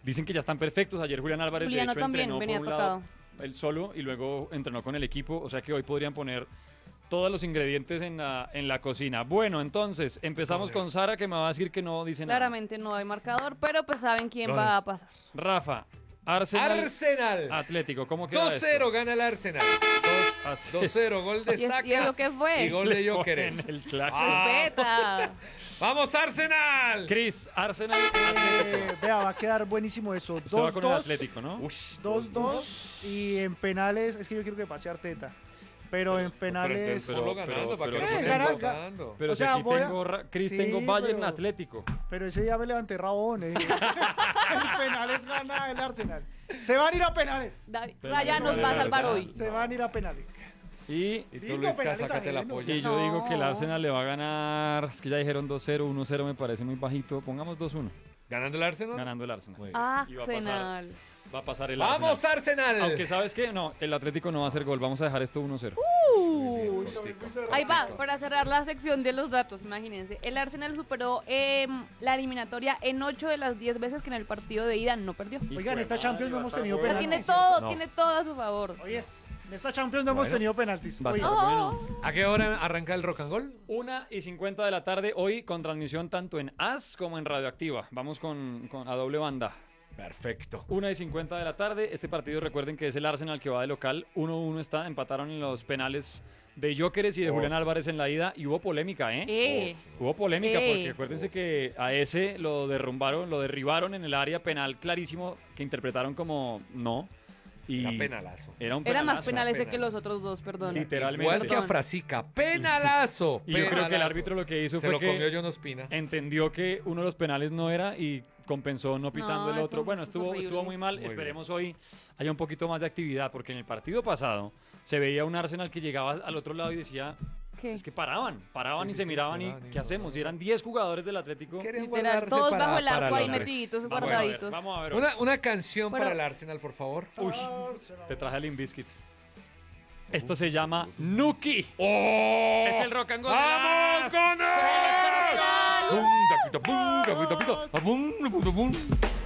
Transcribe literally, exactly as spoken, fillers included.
dicen que ya están perfectos. Ayer Julián Álvarez Juliano de hecho también entrenó venía por un tocado. lado él solo y luego entrenó con el equipo, o sea que hoy podrían poner todos los ingredientes en la, en la cocina. Bueno, entonces, empezamos con Sara, que me va a decir que no dice nada. Claramente no hay marcador, pero pues saben quién va a pasar. Rafa, Arsenal, Arsenal. Atlético, ¿cómo queda dos cero esto? gana el Arsenal. dos cero, gol de ¿Y es- Saka y es lo que fue? y gol de Le Gyökeres. ponen el clásico. Ah. Respeta. ¡Vamos, Arsenal! Cris, Arsenal, Eh, Atlético. vea, va a quedar buenísimo eso. Usted va dos con el dos. Atlético, ¿no? Ush, dos dos. Y en penales, es que yo quiero que pase Arteta. Pero en penales. Pero, ponlo pero- ganando, ¿para pero- qué lo pero- ponen gana- votando? Pero O si sea, aquí voy a- tengo, Ra- Cris, Sí, tengo Bayern pero- Atlético. Pero ese día me levanté rabón. Eh. En penales gana el Arsenal. Se van a ir a penales. David, Pero Raya no nos vale va a la salvar verdad. hoy. Se van a ir a penales. Y, Y tú, Lindo, Luisca, penales sácate la ajenos. polla. y yo No. digo que el Arsenal le va a ganar. Es que ya dijeron dos cero, uno cero me parece muy bajito. Pongamos dos uno, ¿Ganando el Arsenal? ganando el Arsenal. Muy bien. Y va a pasar. Arsenal. Va a pasar el ¡Vamos, Arsenal. Arsenal! Aunque ¿sabes qué? No, el Atlético no va a hacer gol. Vamos a dejar esto uno cero. Uh, ahí va, para cerrar la sección de los datos, imagínense. El Arsenal superó em, la eliminatoria en ocho de las diez veces que en el partido de ida no perdió. O Oigan, en esta Champions no hemos tenido sea, penaltis. tiene todo, No. tiene todo a su favor. Oye, en esta Champions no hemos Bueno. tenido penaltis. Va a Oye, estar bueno. ¿A qué hora arranca el rock and roll? Una y cincuenta de la tarde hoy con transmisión tanto en A S como en Radioactiva. Vamos con, con a doble banda. Perfecto. Una y cincuenta de la tarde. Este partido, recuerden que es el Arsenal que va de local. uno uno está. Empataron en los penales de Gyökeres y de Uf. Julián Álvarez en la ida. Y hubo polémica, ¿eh? Eh, Hubo polémica Eh. porque acuérdense que a ese lo derrumbaron, lo derribaron en el área penal clarísimo que interpretaron como no. Y Era penalazo. Era un era más penalazo. penal ese que penalazo. los otros dos, perdón. Literalmente. Igual que a Perdón. Frasica. ¡Penalazo! Y yo creo que el penalazo. árbitro lo que hizo Se fue lo que comió John Ospina. entendió que uno de los penales no era y compensó no pitando No, el otro. eso- Bueno, eso es estuvo, horrible. estuvo muy mal. Muy Esperemos hoy haya un poquito más de actividad porque en el partido pasado se veía un Arsenal que llegaba al otro lado y decía, ¿Qué? es que paraban, paraban Sí, y sí, se sí, miraban y paraban y ¿qué no, hacemos? no, Y eran diez jugadores del Atlético. Quieren Literal, guardarse todos para- bajo el para arco ahí Londres. metiditos, Vamos a ver, guardaditos. vamos a ver. hoy. Una, una canción Pero- para el Arsenal, por favor. Uy, te traje el Limbiskit. Esto se llama Nuki. ¡Oh! Es el rock and roll. ¡Vamos con él! Selección nacional. Bum, tapita, bum, tapita, pita, bum, bum, bum.